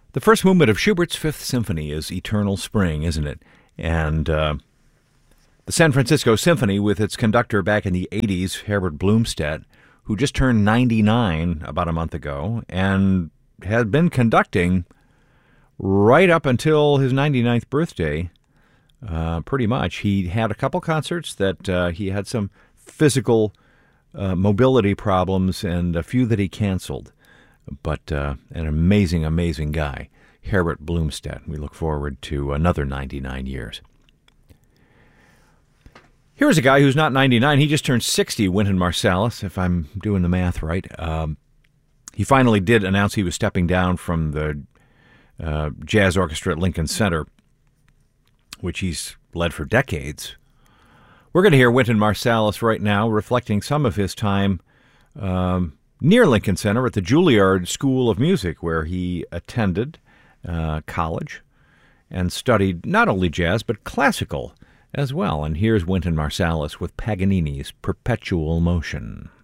The first movement of Schubert's Fifth Symphony is Eternal Spring, isn't it? And the San Francisco Symphony, with its conductor back in the 80s, Herbert Blomstedt, who just turned 99 about a month ago and had been conducting right up until his 99th birthday, pretty much. He had a couple concerts that he had some physical mobility problems and a few that he canceled. But an amazing, amazing guy, Herbert Blomstedt. We look forward to another 99 years. Here's a guy who's not 99. He just turned 60, Wynton Marsalis, if I'm doing the math right. He finally did announce he was stepping down from the jazz orchestra at Lincoln Center, which he's led for decades. We're going to hear Wynton Marsalis right now, reflecting some of his time near Lincoln Center at the Juilliard School of Music, where he attended college and studied not only jazz, but classical as well. And here's Wynton Marsalis with Paganini's Perpetual Motion.